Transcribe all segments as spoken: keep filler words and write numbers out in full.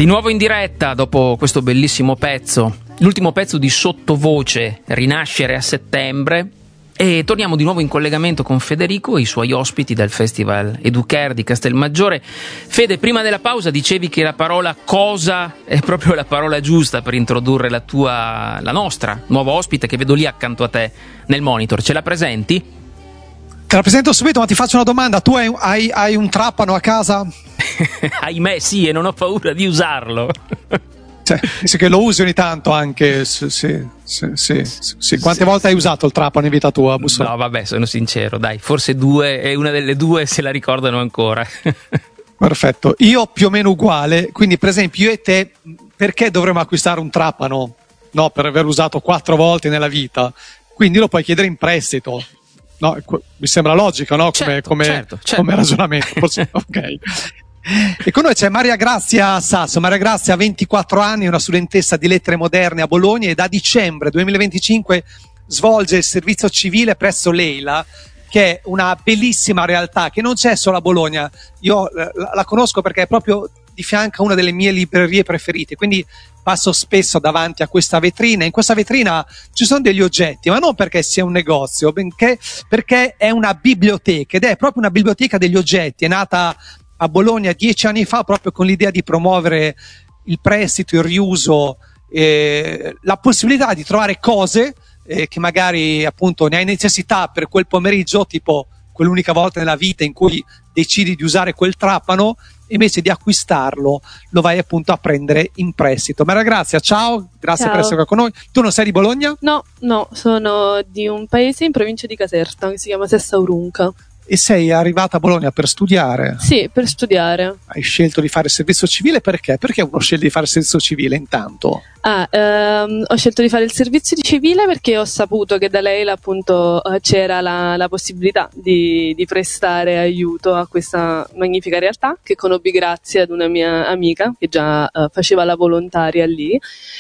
Di nuovo in diretta dopo questo bellissimo pezzo, l'ultimo pezzo di Sottovoce, Rinascere a settembre, e torniamo di nuovo in collegamento con Federico e i suoi ospiti del Festival Educare di Castelmaggiore. Fede, prima della pausa dicevi che la parola cosa è proprio la parola giusta per introdurre la tua, la nostra nuova ospite che vedo lì accanto a te nel monitor. Ce la presenti? Te la presento subito, ma ti faccio una domanda. Tu hai, hai, hai un trapano a casa? Ahimè sì, e non ho paura di usarlo. Cioè, penso che lo usi ogni tanto anche. Sì, sì, sì, sì, sì. Quante sì. volte hai usato il trapano in vita tua, Bussolini? No, vabbè, sono sincero, dai, forse due, e una delle due se la ricordano ancora. Perfetto. Io più o meno uguale, quindi per esempio io e te, perché dovremmo acquistare un trapano? No, per aver usato quattro volte nella vita. Quindi lo puoi chiedere in prestito. No, mi sembra logico, no? Come, certo, come, certo, certo. come ragionamento. Forse, ok. E con noi c'è Maria Grazia Sasso. Maria Grazia ha ventiquattro anni, è una studentessa di lettere moderne a Bologna e da dicembre duemilaventicinque svolge il servizio civile presso Leila, che è una bellissima realtà che non c'è solo a Bologna. Io la, la conosco perché è proprio di fianco a una delle mie librerie preferite, quindi passo spesso davanti a questa vetrina. In questa vetrina ci sono degli oggetti, ma non perché sia un negozio, benché perché è una biblioteca, ed è proprio una biblioteca degli oggetti. È nata a Bologna dieci anni fa proprio con l'idea di promuovere il prestito, il riuso, eh, la possibilità di trovare cose eh, che magari appunto ne hai necessità per quel pomeriggio, tipo quell'unica volta nella vita in cui decidi di usare quel trapano, invece di acquistarlo lo vai appunto a prendere in prestito. Maria Grazia, ciao, grazie ciao. per essere qua con noi. Tu non sei di Bologna? No, no, sono di un paese in provincia di Caserta che si chiama Sessaurunca. E sei arrivata a Bologna per studiare? Sì, per studiare. Hai scelto di fare il servizio civile perché? Perché uno sceglie di fare il servizio civile intanto? Ah, ehm, ho scelto di fare il servizio civile perché ho saputo che da lei appunto c'era la, la possibilità di, di prestare aiuto a questa magnifica realtà che conobbi grazie ad una mia amica che già uh, faceva la volontaria lì,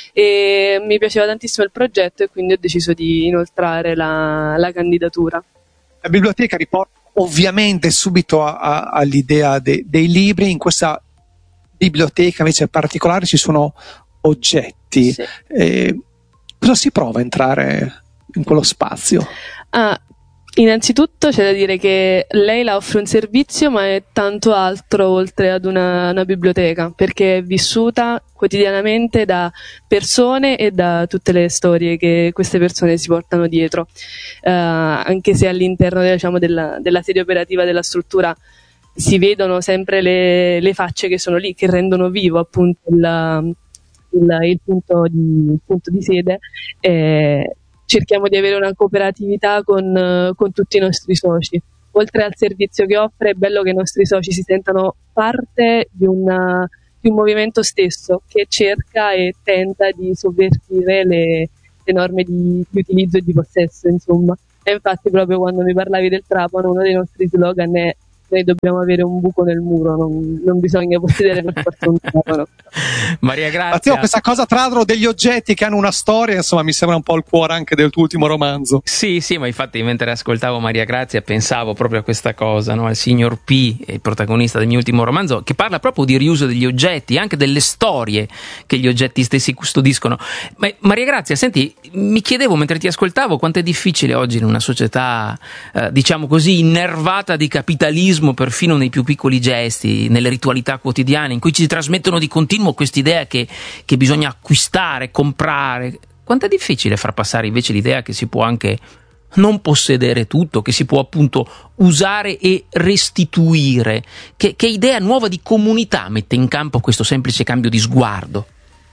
e mi piaceva tantissimo il progetto e quindi ho deciso di inoltrare la, la candidatura. La biblioteca riporta ovviamente subito a, a, all'idea de, dei libri. In questa biblioteca invece particolare ci sono oggetti. Sì. Eh, cosa si prova a entrare in quello spazio? Ah, innanzitutto c'è da dire che lei la offre un servizio, ma è tanto altro oltre ad una, una biblioteca, perché è vissuta quotidianamente da persone e da tutte le storie che queste persone si portano dietro, uh, anche se all'interno diciamo, della, della sede operativa della struttura si vedono sempre le, le facce che sono lì, che rendono vivo appunto il, il, il, punto, di, il punto di sede. Eh, cerchiamo di avere una cooperatività con, con tutti i nostri soci. Oltre al servizio che offre, è bello che i nostri soci si sentano parte di, una, di un movimento stesso che cerca e tenta di sovvertire le, le norme di, di utilizzo e di possesso, insomma. E infatti proprio quando mi parlavi del trapano, uno dei nostri slogan è: noi dobbiamo avere un buco nel muro, non, non bisogna possedere per forza un trapano. Maria Grazia. Matteo, questa cosa tra l'altro degli oggetti che hanno una storia, insomma, mi sembra un po' il cuore anche del tuo ultimo romanzo. Sì, sì, ma infatti mentre ascoltavo Maria Grazia pensavo proprio a questa cosa, no? Al signor P, il protagonista del mio ultimo romanzo, che parla proprio di riuso degli oggetti, anche delle storie che gli oggetti stessi custodiscono. Ma Maria Grazia, senti, mi chiedevo mentre ti ascoltavo quanto è difficile oggi in una società, eh, diciamo così, innervata di capitalismo, perfino nei più piccoli gesti, nelle ritualità quotidiane, in cui ci trasmettono di continuo quest'idea che, che bisogna acquistare, comprare. Quanto è difficile far passare invece l'idea che si può anche non possedere tutto, che si può appunto usare e restituire. Che, che idea nuova di comunità mette in campo questo semplice cambio di sguardo?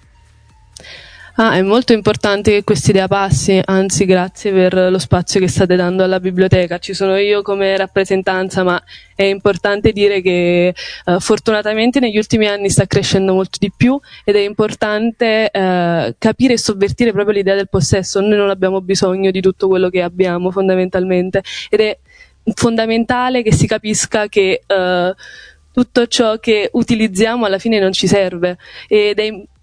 Ah, è molto importante che quest'idea passi, anzi grazie per lo spazio che state dando alla biblioteca. Ci sono io come rappresentanza, ma è importante dire che eh, fortunatamente negli ultimi anni sta crescendo molto di più ed è importante eh, capire e sovvertire proprio l'idea del possesso. Noi non abbiamo bisogno di tutto quello che abbiamo fondamentalmente, ed è fondamentale che si capisca che eh, tutto ciò che utilizziamo alla fine non ci serve, ed è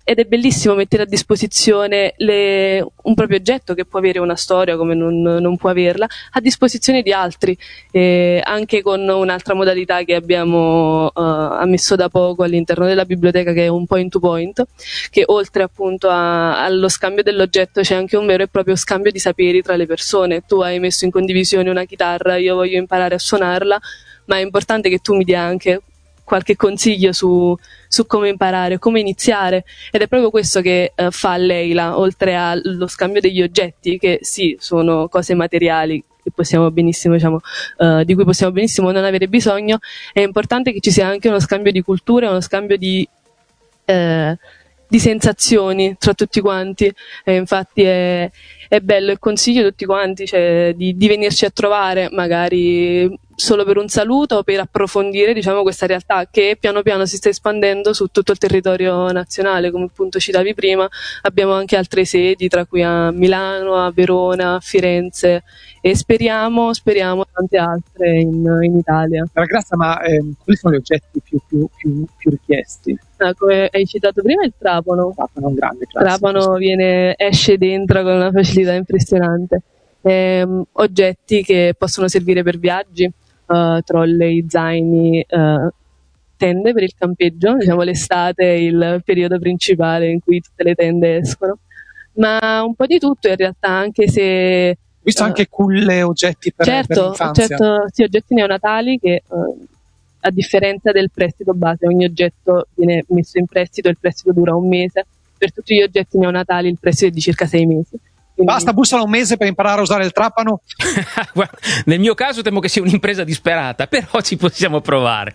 ed è bellissimo mettere a disposizione le, un proprio oggetto che può avere una storia come non, non può averla, a disposizione di altri, eh, anche con un'altra modalità che abbiamo uh, ammesso da poco all'interno della biblioteca, che è un point to point, che oltre appunto a, allo scambio dell'oggetto c'è anche un vero e proprio scambio di saperi tra le persone. Tu hai messo in condivisione una chitarra, io voglio imparare a suonarla, ma è importante che tu mi dia anche qualche consiglio su, su come imparare, come iniziare, ed è proprio questo che uh, fa Leila, oltre allo scambio degli oggetti, che sì, sono cose materiali che possiamo benissimo, diciamo, uh, di cui possiamo benissimo non avere bisogno. È importante che ci sia anche uno scambio di culture, uno scambio di eh, di sensazioni tra tutti quanti, e infatti è, è bello, e consiglio a tutti quanti, cioè, di, di venirci a trovare, magari solo per un saluto o per approfondire, diciamo, questa realtà che piano piano si sta espandendo su tutto il territorio nazionale. Come appunto citavi prima, abbiamo anche altre sedi, tra cui a Milano, a Verona, a Firenze, e speriamo, speriamo tante altre in, in Italia. Grazia, ma eh, quali sono gli oggetti più, più, più, più richiesti? Ah, come hai citato prima, il trapano. Trapano, un grande classico. Trapano viene, esce dentro con una facilità impressionante. Eh, oggetti che possono servire per viaggi, uh, trolley, zaini, uh, tende per il campeggio, diciamo l'estate è il periodo principale in cui tutte le tende escono, ma un po' di tutto in realtà, anche se... Ho visto uh, anche culle, oggetti per, certo, per l'infanzia. Certo, sì, oggetti neonatali che... Uh, a differenza del prestito base, ogni oggetto viene messo in prestito, il prestito dura un mese. Per tutti gli oggetti neonatali il prestito è di circa sei mesi. Quindi... Basta bussala un mese per imparare a usare il trapano? Guarda, nel mio caso temo che sia un'impresa disperata, però ci possiamo provare.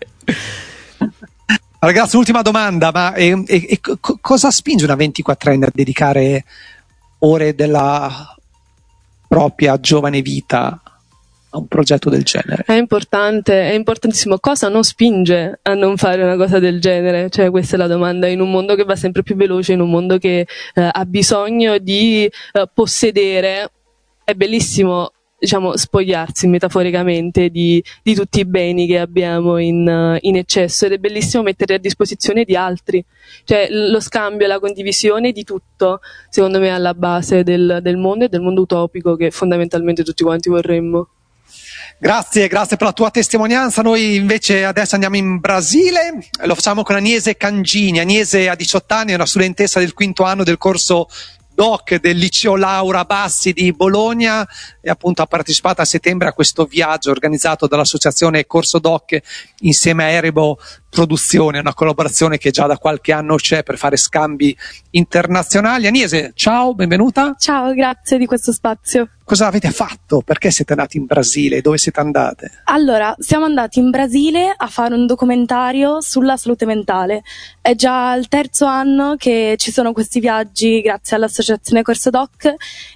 Ragazzi, ultima domanda, ma e, e, e, cosa spinge una ventiquattrenne a dedicare ore della propria giovane vita a un progetto del genere? È importante, è importantissimo. Cosa non spinge a non fare una cosa del genere? Cioè, questa è la domanda. In un mondo che va sempre più veloce, in un mondo che eh, ha bisogno di eh, possedere, è bellissimo, diciamo, spogliarsi metaforicamente di, di tutti i beni che abbiamo in, in eccesso, ed è bellissimo mettere a disposizione di altri. Cioè, lo scambio e la condivisione di tutto, secondo me, è alla base del, del mondo e del mondo utopico che fondamentalmente tutti quanti vorremmo. Grazie, grazie per la tua testimonianza. Noi invece adesso andiamo in Brasile, lo facciamo con Agnese Cangini. Agnese ha diciotto anni, è una studentessa del quinto anno del corso doc del liceo Laura Bassi di Bologna, e appunto ha partecipato a settembre a questo viaggio organizzato dall'associazione Corso Doc insieme a Erebo Produzione, una collaborazione che già da qualche anno c'è per fare scambi internazionali. Agnese, ciao, benvenuta. Ciao, grazie di questo spazio. Cosa avete fatto? Perché siete andati in Brasile? Dove siete andate? Allora, siamo andati in Brasile a fare un documentario sulla salute mentale. È già il terzo anno che ci sono questi viaggi grazie all'associazione Corso Doc,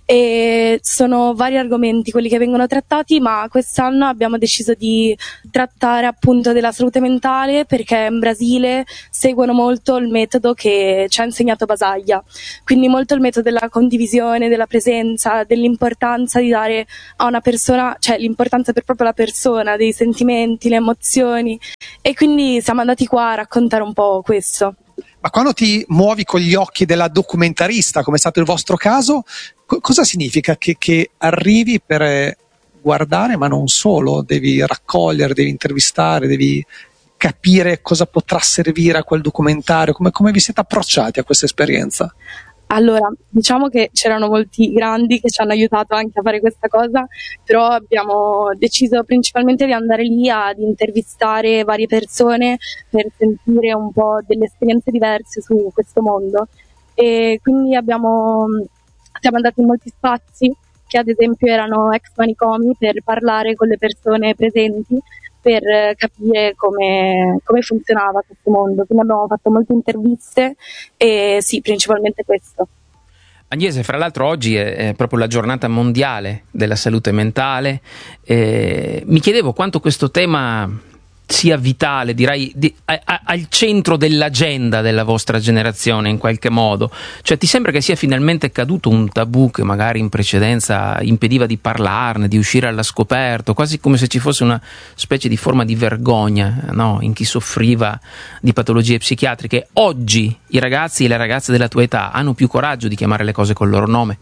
e sono vari argomenti quelli che vengono trattati, ma quest'anno abbiamo deciso di trattare appunto della salute mentale perché in Brasile seguono molto il metodo che ci ha insegnato Basaglia, quindi molto il metodo della condivisione, della presenza, dell'importanza di dare a una persona, cioè l'importanza per proprio la persona, dei sentimenti, le emozioni, e quindi siamo andati qua a raccontare un po' questo. Ma quando ti muovi con gli occhi della documentarista, come è stato il vostro caso, co- cosa significa? Che, che arrivi per guardare, ma non solo, devi raccogliere, devi intervistare, devi capire cosa potrà servire a quel documentario. Come, come vi siete approcciati a questa esperienza? Allora, diciamo che c'erano molti grandi che ci hanno aiutato anche a fare questa cosa, però abbiamo deciso principalmente di andare lì ad intervistare varie persone per sentire un po' delle esperienze diverse su questo mondo, e quindi abbiamo, siamo andati in molti spazi che ad esempio erano ex manicomi per parlare con le persone presenti, per capire come, come funzionava questo mondo. Quindi abbiamo fatto molte interviste, e sì, principalmente questo. Agnese, fra l'altro oggi è, è proprio la giornata mondiale della salute mentale. Eh, mi chiedevo quanto questo tema sia vitale, direi di, a, a, al centro dell'agenda della vostra generazione in qualche modo? Cioè, ti sembra che sia finalmente caduto un tabù che magari in precedenza impediva di parlarne, di uscire allo scoperto, quasi come se ci fosse una specie di forma di vergogna, no? In chi soffriva di patologie psichiatriche? Oggi i ragazzi e le ragazze della tua età hanno più coraggio di chiamare le cose col loro nome?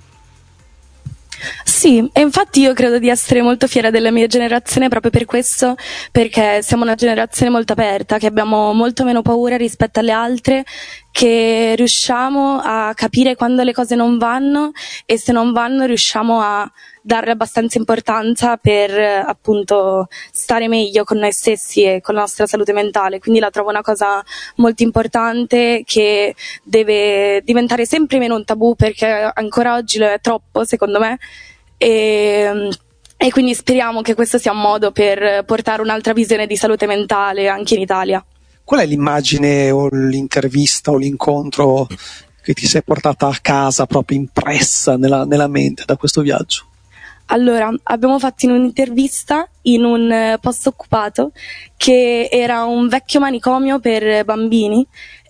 Sì, e infatti io credo di essere molto fiera della mia generazione proprio per questo, perché siamo una generazione molto aperta, che abbiamo molto meno paura rispetto alle altre, che riusciamo a capire quando le cose non vanno e se non vanno riusciamo a darle abbastanza importanza per appunto stare meglio con noi stessi e con la nostra salute mentale. Quindi la trovo una cosa molto importante che deve diventare sempre meno un tabù, perché ancora oggi lo è troppo secondo me, e, e quindi speriamo che questo sia un modo per portare un'altra visione di salute mentale anche in Italia. Qual è l'immagine o l'intervista o l'incontro che ti sei portata a casa proprio impressa nella, nella mente da questo viaggio? Allora, abbiamo fatto in un'intervista in un posto occupato che era un vecchio manicomio per bambini,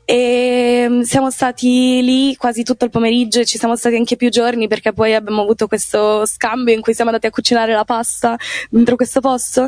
e siamo stati lì quasi tutto il pomeriggio e ci siamo stati anche più giorni, perché poi abbiamo avuto questo scambio in cui siamo andati a cucinare la pasta dentro questo posto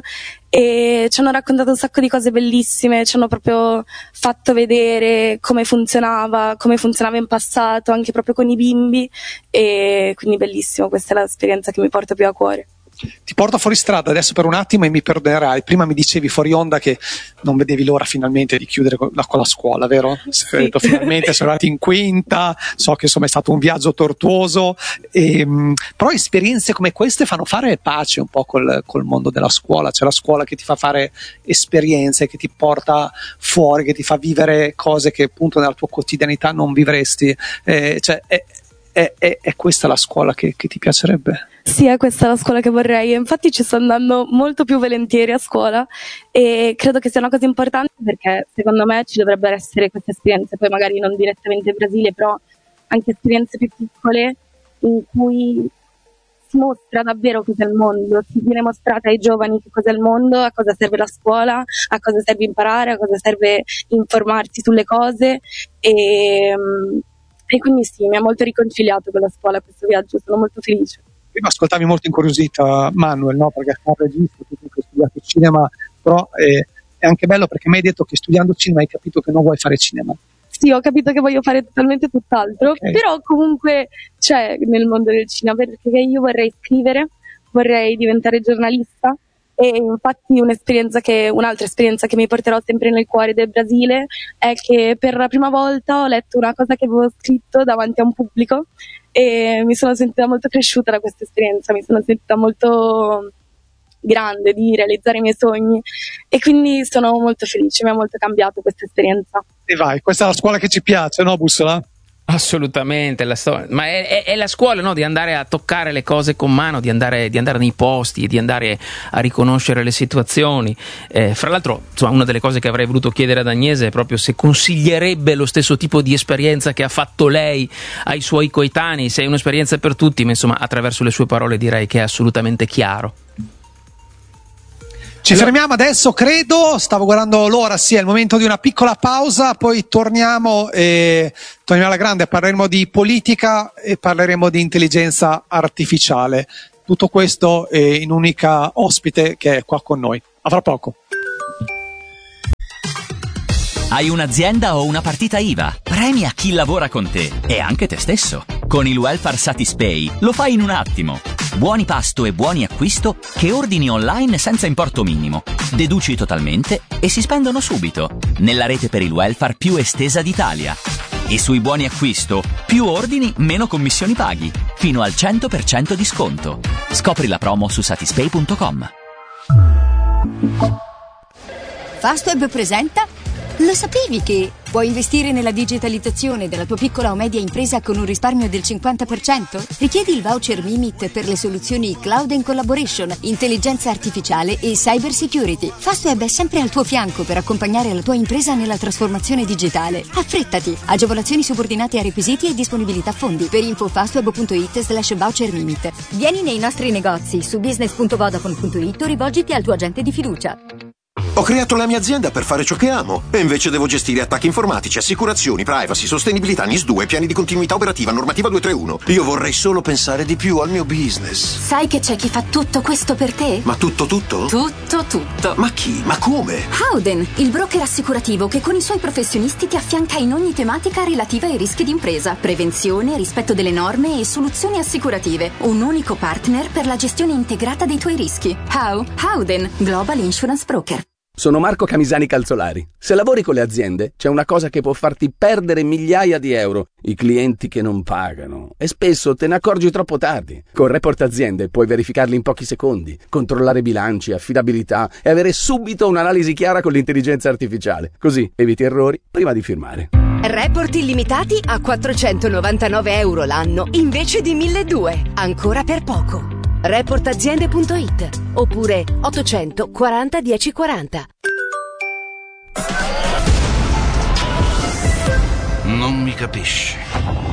e ci hanno raccontato un sacco di cose bellissime, ci hanno proprio fatto vedere come funzionava, come funzionava in passato anche proprio con i bimbi, e quindi bellissimo, questa è l'esperienza che mi porta più a cuore. Ti porto fuori strada adesso per un attimo e mi perdonerai. Prima mi dicevi fuori onda che non vedevi l'ora finalmente di chiudere con la, con la scuola, vero? Sì. Detto, finalmente sono arrivati in quinta, so che insomma è stato un viaggio tortuoso, e, mh, però esperienze come queste fanno fare pace un po' col, col mondo della scuola. C'è la scuola che ti fa fare esperienze, che ti porta fuori, che ti fa vivere cose che appunto nella tua quotidianità non vivresti. Eh, cioè, è, è, è, è questa la scuola che, che ti piacerebbe? Sì, è questa la scuola che vorrei, infatti ci sto andando molto più volentieri a scuola e credo che sia una cosa importante, perché secondo me ci dovrebbero essere queste esperienze, poi magari non direttamente in Brasile, però anche esperienze più piccole in cui si mostra davvero cos'è il mondo, si viene mostrata ai giovani che cos'è il mondo, a cosa serve la scuola, a cosa serve imparare, a cosa serve informarsi sulle cose, e, e quindi sì, mi ha molto riconciliato con la scuola questo viaggio, sono molto felice. Prima ascoltavi molto incuriosita Manuel, no? Perché è un regista, tu che hai studiato cinema, però è, è anche bello perché mi hai detto che studiando cinema hai capito che non vuoi fare cinema. Sì, ho capito che voglio fare totalmente tutt'altro, okay. Però comunque c'è nel mondo del cinema, perché io vorrei scrivere, vorrei diventare giornalista, e infatti un'esperienza che, un'altra esperienza che mi porterò sempre nel cuore del Brasile è che per la prima volta ho letto una cosa che avevo scritto davanti a un pubblico e mi sono sentita molto cresciuta da questa esperienza, mi sono sentita molto grande di realizzare i miei sogni e quindi sono molto felice, mi ha molto cambiato questa esperienza. E vai, questa è la scuola che ci piace, no Bussola? Assolutamente, la sto- ma è, è, è la scuola, no? Di andare a toccare le cose con mano, di andare, di andare nei posti, di andare a riconoscere le situazioni. Eh, fra l'altro, insomma, una delle cose che avrei voluto chiedere ad Agnese è proprio se consiglierebbe lo stesso tipo di esperienza che ha fatto lei ai suoi coetanei, se è un'esperienza per tutti, ma insomma attraverso le sue parole direi che è assolutamente chiaro. Ci fermiamo adesso, credo, stavo guardando l'ora, sì, è il momento di una piccola pausa, poi torniamo e torniamo alla grande, parleremo di politica e parleremo di intelligenza artificiale. Tutto questo in un'unica ospite che è qua con noi. A fra poco. Hai un'azienda o una partita I V A? Premia chi lavora con te e anche te stesso. Con il Welfare Satispay lo fai in un attimo. Buoni pasto e buoni acquisto che ordini online senza importo minimo. Deduci totalmente e si spendono subito. Nella rete per il welfare più estesa d'Italia. E sui buoni acquisto, più ordini, meno commissioni paghi. Fino al cento per cento di sconto. Scopri la promo su satispay punto com. Fastweb presenta. Lo sapevi che puoi investire nella digitalizzazione della tua piccola o media impresa con un risparmio del cinquanta per cento? Richiedi il voucher Mimit per le soluzioni Cloud and Collaboration, intelligenza artificiale e cyber security. Fastweb è sempre al tuo fianco per accompagnare la tua impresa nella trasformazione digitale. Affrettati! Agevolazioni subordinate a requisiti e disponibilità fondi. Per info fastweb punto it slash voucher Mimit. Vieni nei nostri negozi su business punto vodafone punto it o rivolgiti al tuo agente di fiducia. Ho creato la mia azienda per fare ciò che amo e invece devo gestire attacchi informatici, assicurazioni, privacy, sostenibilità, N I S due, piani di continuità operativa, normativa duecentotrentuno. Io vorrei solo pensare di più al mio business. Sai che c'è chi fa tutto questo per te? Ma tutto tutto? Tutto tutto. Ma chi? Ma come? Howden, il broker assicurativo che con i suoi professionisti ti affianca in ogni tematica relativa ai rischi d'impresa, prevenzione, rispetto delle norme e soluzioni assicurative. Un unico partner per la gestione integrata dei tuoi rischi. How? Howden, Global Insurance Broker. Sono Marco Camisani Calzolari. Se lavori con le aziende, c'è una cosa che può farti perdere migliaia di euro: i clienti che non pagano. E spesso te ne accorgi troppo tardi. Con Report Aziende puoi verificarli in pochi secondi, controllare bilanci, affidabilità e avere subito un'analisi chiara con l'intelligenza artificiale. Così eviti errori prima di firmare. Report illimitati a quattrocentonovantanove euro l'anno invece di milleduecento. Ancora per poco. report aziende punto it oppure ottocento quaranta dieci quaranta. Non mi capisci.